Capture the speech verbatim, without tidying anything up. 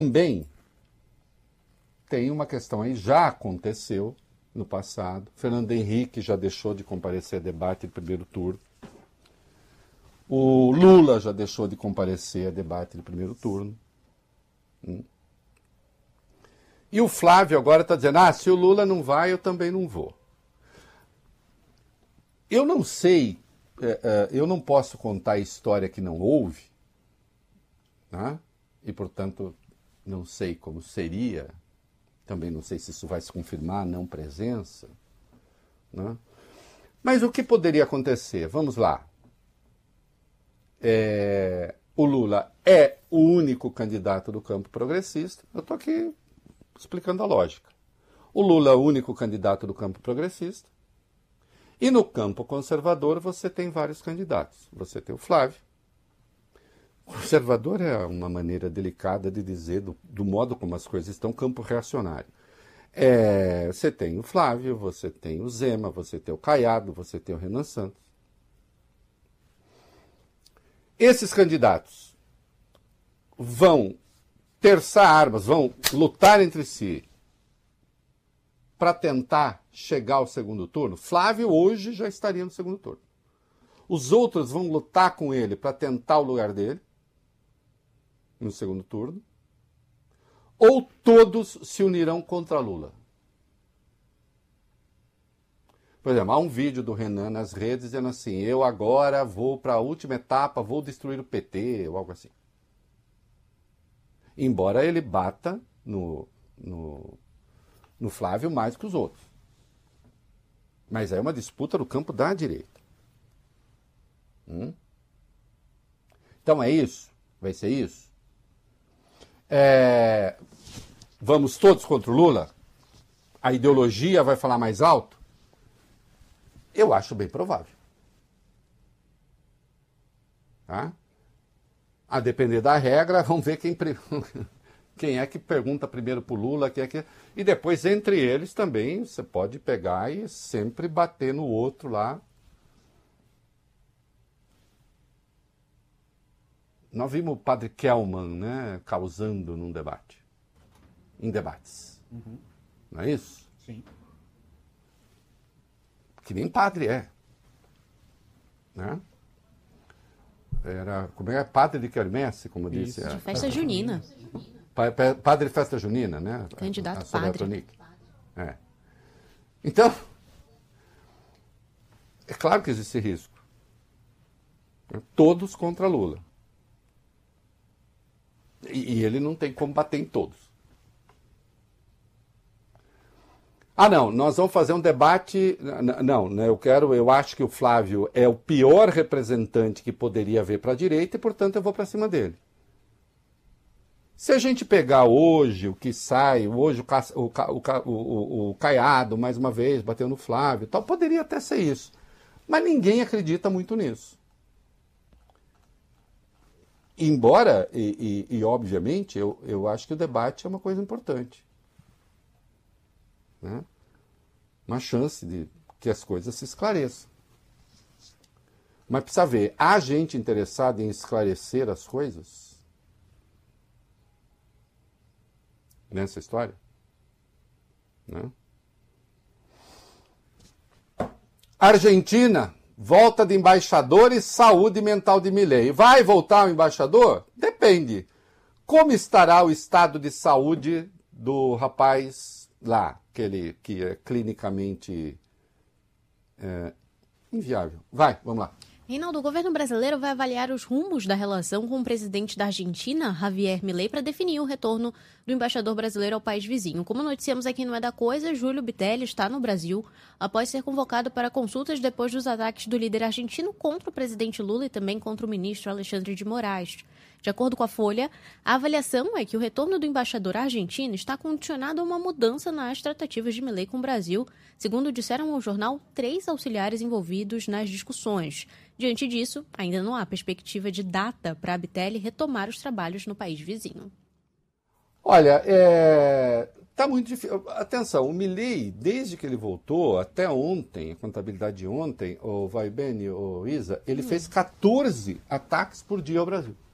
Também tem uma questão aí, já aconteceu no passado. Fernando Henrique já deixou de comparecer a debate em primeiro turno. O Lula já deixou de comparecer a debate de primeiro turno. Hum. E o Flávio agora está dizendo, ah, se o Lula não vai, eu também não vou. Eu não sei, é, é, eu não posso contar a história que não houve, né? E, portanto, não sei como seria, também não sei se isso vai se confirmar, não presença, né? Mas o que poderia acontecer? Vamos lá. É, o Lula é o único candidato do campo progressista. Eu estou aqui explicando a lógica. O Lula é o único candidato do campo progressista. E no campo conservador você tem vários candidatos. Você tem o Flávio. Conservador é uma maneira delicada de dizer do, do modo como as coisas estão, campo reacionário. É, você tem o Flávio, você tem o Zema, você tem o Caiado, você tem o Renan Santos. Esses candidatos vão terçar armas, vão lutar entre si para tentar chegar ao segundo turno. Flávio hoje já estaria no segundo turno. Os outros vão lutar com ele para tentar o lugar dele no segundo turno. Ou todos se unirão contra Lula. Por exemplo, há um vídeo do Renan nas redes dizendo assim, eu agora vou para a última etapa, vou destruir o P T, ou algo assim. Embora ele bata no, no, no Flávio mais que os outros. Mas é uma disputa no campo da direita. Hum? Então é isso? Vai ser isso? É... Vamos todos contra o Lula? A ideologia vai falar mais alto? Eu acho bem provável. Tá? A depender da regra, vamos ver quem, quem é que pergunta primeiro para o Lula, quem é que... E depois, entre eles, também, você pode pegar e sempre bater no outro lá. Nós vimos o padre Kelman, né, causando num debate. Em debates. Uhum. Não é isso? Sim. Que nem padre é. Né? Era, como é? Padre de quermesse, como disse. De festa junina. Pa, pa, padre de festa junina, né? Candidato a, a padre. É. Então, é claro que existe risco. Todos contra Lula. E, e ele não tem como bater em todos. Ah, não, nós vamos fazer um debate... Não, né, eu quero, eu acho que o Flávio é o pior representante que poderia haver para a direita e, portanto, eu vou para cima dele. Se a gente pegar hoje o que sai, hoje o, o, o, o, o Caiado, mais uma vez, bateu no Flávio, tal, poderia até ser isso. Mas ninguém acredita muito nisso. Embora, e, e, e obviamente, eu, eu acho que o debate é uma coisa importante. Né? Uma chance de que as coisas se esclareçam. Mas precisa ver, há gente interessada em esclarecer as coisas nessa história? Né? Argentina, volta de embaixadores, saúde mental de Milei. Vai voltar o embaixador? Depende. Como estará o estado de saúde do rapaz lá, aquele que é clinicamente é, inviável? Vai, vamos lá. Reinaldo, o governo brasileiro vai avaliar os rumos da relação com o presidente da Argentina, Javier Milei, para definir o retorno do embaixador brasileiro ao país vizinho. Como noticiamos aqui no É da Coisa, Júlio Bitelli está no Brasil após ser convocado para consultas depois dos ataques do líder argentino contra o presidente Lula e também contra o ministro Alexandre de Moraes. De acordo com a Folha, a avaliação é que o retorno do embaixador argentino está condicionado a uma mudança nas tratativas de Milei com o Brasil, segundo disseram ao jornal três auxiliares envolvidos nas discussões. Diante disso, ainda não há perspectiva de data para a Bitelli retomar os trabalhos no país vizinho. Olha, é... tá muito difícil. Atenção, o Milei, desde que ele voltou, até ontem, a contabilidade de ontem, o Vai Bene, o Isa, ele hum. fez catorze ataques por dia ao Brasil.